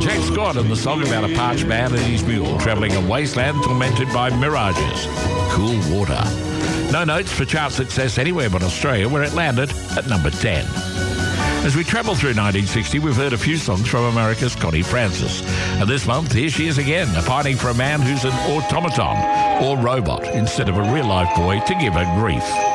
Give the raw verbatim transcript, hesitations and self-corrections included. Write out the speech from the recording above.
Jack Scott and the song about a parched man and his mule travelling a wasteland tormented by mirages. Cool water. No notes for chart success anywhere but Australia, where it landed at number ten. As we travel through nineteen sixty, we've heard a few songs from America's Connie Francis. And this month, here she is again, pining for a man who's an automaton or robot instead of a real-life boy to give her grief.